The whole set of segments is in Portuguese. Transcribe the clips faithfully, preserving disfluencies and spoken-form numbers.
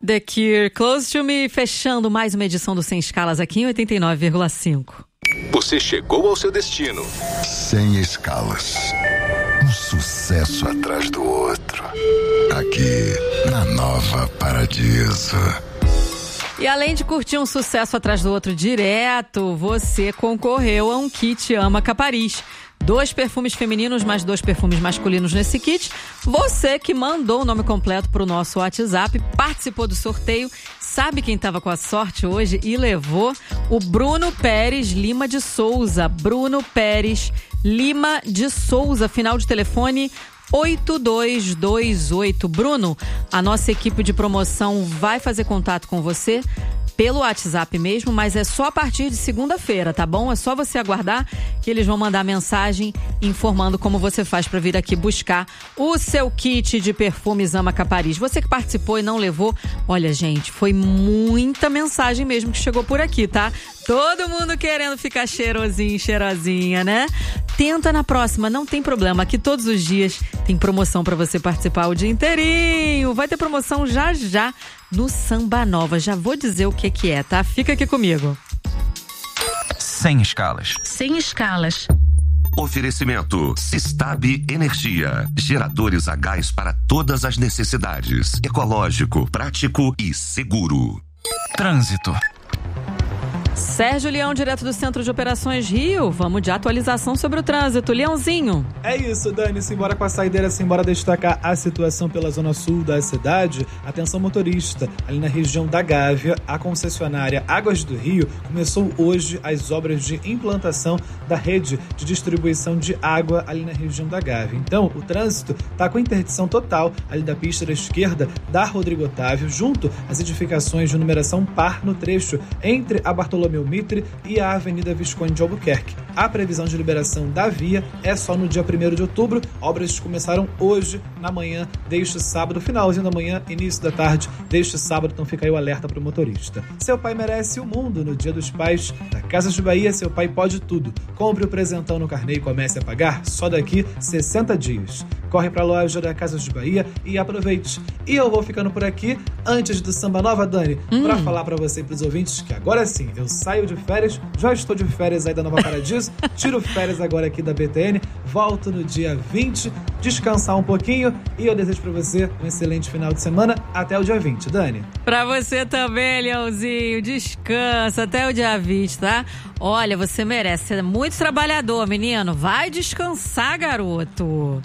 The Cure, Close to Me, fechando mais uma edição do Sem Escalas aqui em oitenta e nove vírgula cinco. Você chegou ao seu destino. Sem escalas. Um sucesso atrás do outro. Aqui, na Nova Paradiso. E além de curtir um sucesso atrás do outro direto, você concorreu a um kit Amaca Paris. Dois perfumes femininos, mais dois perfumes masculinos nesse kit. Você que mandou o nome completo para o nosso WhatsApp, participou do sorteio, sabe quem estava com a sorte hoje e levou? O Bruno Pérez Lima de Souza. Bruno Pérez Lima de Souza, final de telefone oito dois dois oito. Bruno, a nossa equipe de promoção vai fazer contato com você pelo WhatsApp mesmo, mas é só a partir de segunda-feira, tá bom? É só você aguardar que eles vão mandar mensagem informando como você faz para vir aqui buscar o seu kit de perfumes Amaca Paris. Você que participou e não levou, olha, gente, foi muita mensagem mesmo que chegou por aqui, tá? Todo mundo querendo ficar cheirosinho, cheirosinha, né? Tenta na próxima, não tem problema. Aqui todos os dias tem promoção para você participar o dia inteirinho. Vai ter promoção já já no Samba Nova. Já vou dizer o que que é, tá? Fica aqui comigo. Sem escalas. Sem escalas. Oferecimento Sistab Energia. Geradores a gás para todas as necessidades. Ecológico, prático e seguro. Trânsito. Sérgio Leão, direto do Centro de Operações Rio. Vamos de atualização sobre o trânsito. Leãozinho. É isso, Dani. Simbora com a saideira, simbora destacar a situação pela zona sul da cidade. Atenção motorista, ali na região da Gávea, a concessionária Águas do Rio começou hoje as obras de implantação da rede de distribuição de água ali na região da Gávea. Então, o trânsito está com interdição total ali da pista da esquerda da Rodrigo Otávio, junto às edificações de numeração par no trecho entre a Bartolomeu Mitre e a Avenida Visconde de Albuquerque. A previsão de liberação da via é só no dia primeiro de outubro. Obras começaram hoje, na manhã deste sábado, finalzinho da manhã, início da tarde deste sábado, então fica aí o alerta para o motorista. Seu pai merece o mundo. No Dia dos Pais da Casas de Bahia, seu pai pode tudo. Compre o presentão no carnê e comece a pagar só daqui sessenta dias. Corre para a loja da Casas de Bahia e aproveite. E eu vou ficando por aqui, antes do Samba Nova, Dani, hum. para falar para você e para os ouvintes que agora sim, eu saio de férias, já estou de férias aí da Nova Paradiso, tiro férias agora aqui da B T N, volto no dia vinte, descansar um pouquinho e eu desejo para você um excelente final de semana até o dia vinte, Dani. Para você também, Leãozinho, descansa até o dia vinte, tá? Olha, você merece, você é muito trabalhador, menino, vai descansar, garoto.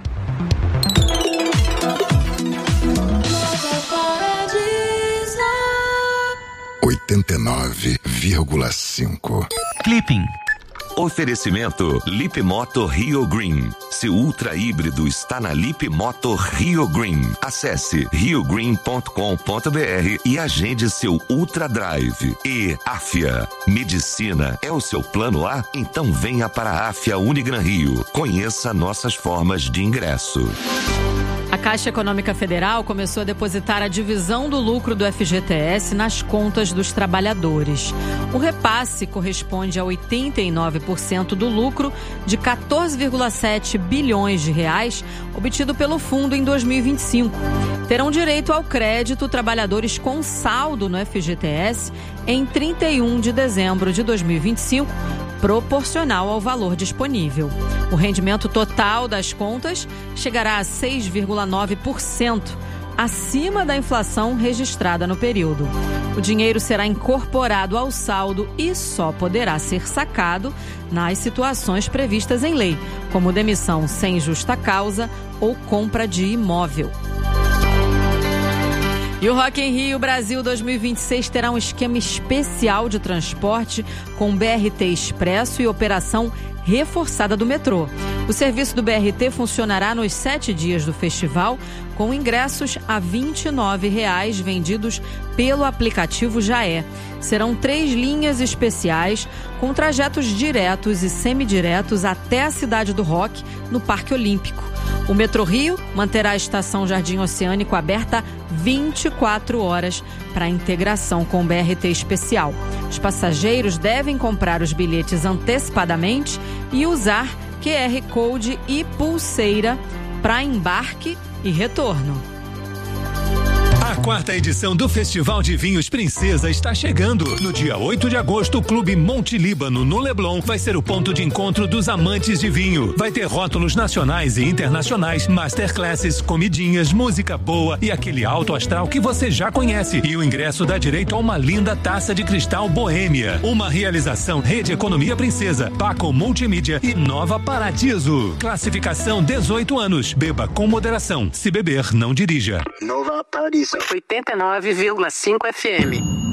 oitenta e nove vírgula cinco. Clipping. Oferecimento Lip Moto Rio Green. Seu ultra híbrido está na Lip Moto Rio Green. Acesse rio green ponto com ponto b r e agende seu Ultra Drive. E Afia. Medicina é o seu plano A? Então venha para a Afia Unigran Rio. Conheça nossas formas de ingresso. A Caixa Econômica Federal começou a depositar a divisão do lucro do F G T S nas contas dos trabalhadores. O repasse corresponde a oitenta e nove por cento do lucro de quatorze vírgula sete bilhões de reais obtido pelo fundo em dois mil e vinte e cinco. Terão direito ao crédito trabalhadores com saldo no F G T S em trinta e um de dezembro de dois mil e vinte e cinco, proporcional ao valor disponível. O rendimento total das contas chegará a seis vírgula nove por cento, acima da inflação registrada no período. O dinheiro será incorporado ao saldo e só poderá ser sacado nas situações previstas em lei, como demissão sem justa causa ou compra de imóvel. E o Rock in Rio Brasil dois mil e vinte e seis terá um esquema especial de transporte com B R T Expresso e operação reforçada do metrô. O serviço do B R T funcionará nos sete dias do festival, com ingressos a vinte e nove reais vendidos pelo aplicativo Jaé. Serão três linhas especiais com trajetos diretos e semidiretos até a Cidade do Rock, no Parque Olímpico. O Metrô Rio manterá a estação Jardim Oceânico aberta vinte e quatro horas para integração com o B R T especial. Os passageiros devem comprar os bilhetes antecipadamente e usar Q R Code e pulseira para embarque e retorno. quarta edição do Festival de Vinhos Princesa está chegando. No dia oito de agosto, o Clube Monte Líbano, no Leblon, vai ser o ponto de encontro dos amantes de vinho. Vai ter rótulos nacionais e internacionais, masterclasses, comidinhas, música boa e aquele alto astral que você já conhece. E o ingresso dá direito a uma linda taça de cristal Boêmia. Uma realização Rede Economia Princesa, Paco Multimídia e Nova Paradiso. Classificação dezoito anos. Beba com moderação. Se beber, não dirija. Nova Paradiso. oitenta e nove vírgula cinco F M.